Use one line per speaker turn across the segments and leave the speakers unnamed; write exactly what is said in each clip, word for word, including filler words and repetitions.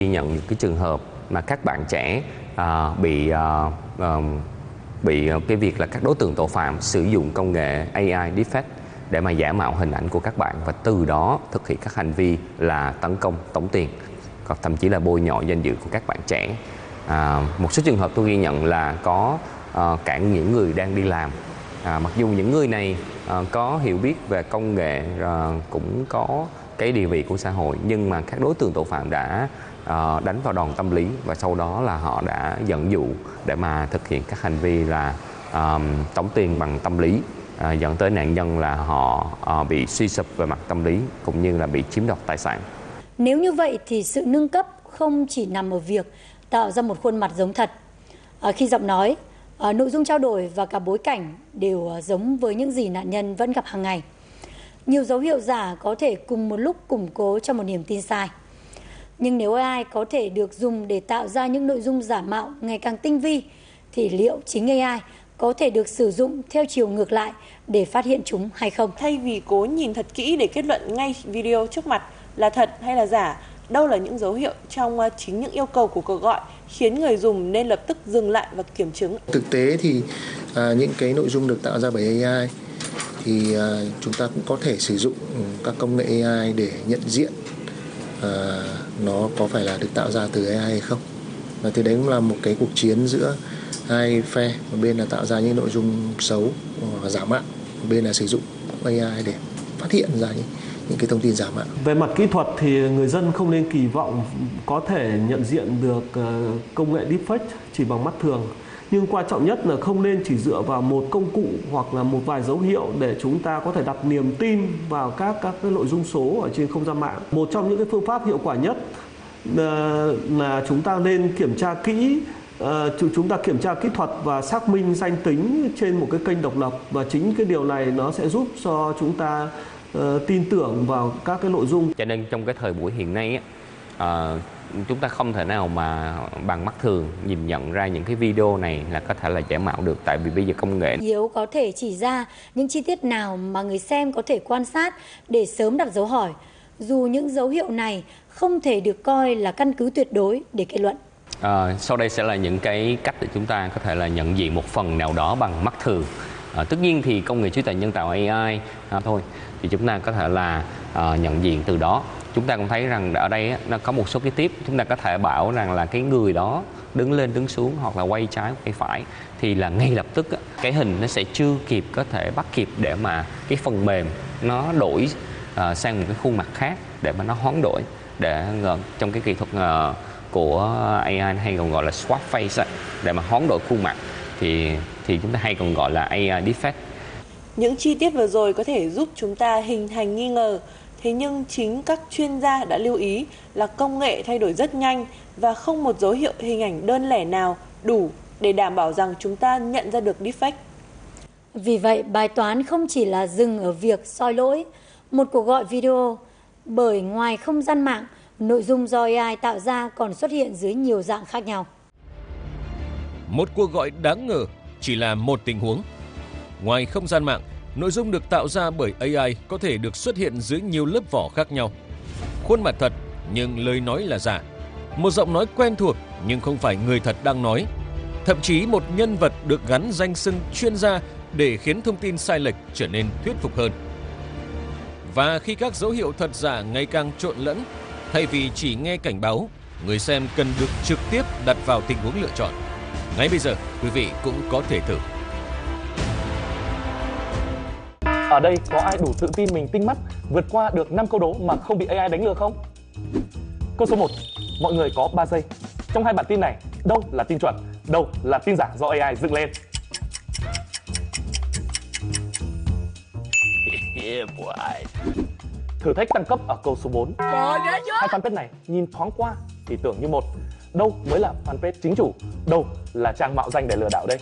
Ghi nhận những cái trường hợp mà các bạn trẻ à, bị à, à, bị cái việc là các đối tượng tội phạm sử dụng công nghệ a i deepfake để mà giả mạo hình ảnh của các bạn và từ đó thực hiện các hành vi là tấn công, tống tiền, hoặc thậm chí là bôi nhọ danh dự của các bạn trẻ. À, một số trường hợp tôi ghi nhận là có à, cả những người đang đi làm. À, mặc dù những người này à, có hiểu biết về công nghệ, à, cũng có cái địa vị của xã hội, nhưng mà các đối tượng tội phạm đã à, đánh vào đòn tâm lý và sau đó là họ đã dẫn dụ để mà thực hiện các hành vi là à, tống tiền bằng tâm lý, à, dẫn tới nạn nhân là họ à, bị suy sụp về mặt tâm lý cũng như là bị chiếm đoạt tài sản.
Nếu như vậy thì sự nâng cấp không chỉ nằm ở việc tạo ra một khuôn mặt giống thật. À, khi giọng nói, à, nội dung trao đổi và cả bối cảnh đều giống với những gì nạn nhân vẫn gặp hàng ngày. Nhiều dấu hiệu giả có thể cùng một lúc củng cố cho một niềm tin sai. Nhưng nếu a i có thể được dùng để tạo ra những nội dung giả mạo ngày càng tinh vi, thì liệu chính a i có thể được sử dụng theo chiều ngược lại để phát hiện chúng hay không?
Thay vì cố nhìn thật kỹ để kết luận ngay video trước mặt là thật hay là giả, đâu là những dấu hiệu trong chính những yêu cầu của cuộc gọi khiến người dùng nên lập tức dừng lại và kiểm chứng.
Thực tế thì à, những cái nội dung được tạo ra bởi a i thì à, chúng ta cũng có thể sử dụng các công nghệ a i để nhận diện à, nó có phải là được tạo ra từ a i hay không. Và từ đấy cũng là một cái cuộc chiến giữa hai phe, một bên là tạo ra những nội dung xấu và giả mạo, một bên là sử dụng a i để phát hiện ra những những cái thông tin giả mạo.
Về mặt kỹ thuật thì người dân không nên kỳ vọng có thể nhận diện được công nghệ deepfake chỉ bằng mắt thường. Nhưng quan trọng nhất là không nên chỉ dựa vào một công cụ hoặc là một vài dấu hiệu để chúng ta có thể đặt niềm tin vào các các cái nội dung số ở trên không gian mạng. Một trong những cái phương pháp hiệu quả nhất là, là chúng ta nên kiểm tra kỹ, uh, chúng ta kiểm tra kỹ thuật và xác minh danh tính trên một cái kênh độc lập, và chính cái điều này nó sẽ giúp cho chúng ta uh, tin tưởng vào các cái nội dung.
Cho nên trong cái thời buổi hiện nay á, uh, chúng ta không thể nào mà bằng mắt thường nhìn nhận ra những cái video này là có thể là giả mạo được, tại vì bây giờ công nghệ.
Hiếu có thể chỉ ra những chi tiết nào mà người xem có thể quan sát để sớm đặt dấu hỏi, dù những dấu hiệu này không thể được coi là căn cứ tuyệt đối để kết luận.
À, sau đây sẽ là những cái cách để chúng ta có thể là nhận diện một phần nào đó bằng mắt thường. À, tất nhiên thì công nghệ trí tuệ nhân tạo a i à, thôi thì chúng ta có thể là à, nhận diện từ đó. Chúng ta cũng thấy rằng ở đây á, nó có một số cái tiếp chúng ta có thể bảo rằng là cái người đó đứng lên đứng xuống hoặc là quay trái quay phải thì là ngay lập tức á, cái hình nó sẽ chưa kịp có thể bắt kịp để mà cái phần mềm nó đổi uh, sang một cái khuôn mặt khác để mà nó hoán đổi, để uh, trong cái kỹ thuật uh, của a i hay còn gọi là swap face á, để mà hoán đổi khuôn mặt thì thì chúng ta hay còn gọi là a i deepfake.
Những chi tiết vừa rồi có thể giúp chúng ta hình thành nghi ngờ. Thế nhưng chính các chuyên gia đã lưu ý là công nghệ thay đổi rất nhanh và không một dấu hiệu hình ảnh đơn lẻ nào đủ để đảm bảo rằng chúng ta nhận ra được deepfake.
Vì vậy, bài toán không chỉ là dừng ở việc soi lỗi một cuộc gọi video, bởi ngoài không gian mạng, nội dung do a i tạo ra còn xuất hiện dưới nhiều dạng khác nhau.
Một cuộc gọi đáng ngờ chỉ là một tình huống. Ngoài không gian mạng, nội dung được tạo ra bởi a i có thể được xuất hiện dưới nhiều lớp vỏ khác nhau. Khuôn mặt thật nhưng lời nói là giả. Một giọng nói quen thuộc nhưng không phải người thật đang nói. Thậm chí một nhân vật được gắn danh xưng chuyên gia để khiến thông tin sai lệch trở nên thuyết phục hơn. Và khi các dấu hiệu thật giả ngày càng trộn lẫn, thay vì chỉ nghe cảnh báo, người xem cần được trực tiếp đặt vào tình huống lựa chọn. Ngay bây giờ, quý vị cũng có thể thử.
Ở đây có ai đủ tự tin mình tinh mắt vượt qua được năm câu đố mà không bị a i đánh lừa không? Câu số một, mọi người có ba giây. Trong hai bản tin này, đâu là tin chuẩn, đâu là tin giả do a i dựng lên? Yeah, thử thách tăng cấp ở câu số bốn. Hai fanpage này nhìn thoáng qua thì tưởng như một. Đâu mới là fanpage chính chủ, đâu là trang mạo danh để lừa đảo đây?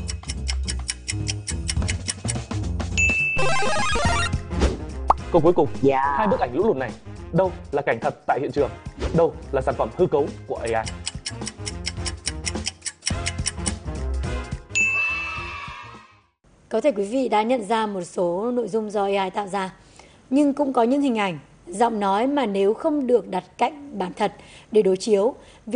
Câu cuối cùng, yeah. Hai bức ảnh lũ lụt này, đâu là cảnh thật tại hiện trường, đâu là sản phẩm hư cấu của a i?
Có thể quý vị đã nhận ra một số nội dung do a i tạo ra, nhưng cũng có những hình ảnh, giọng nói mà nếu không được đặt cạnh bản thật để đối chiếu,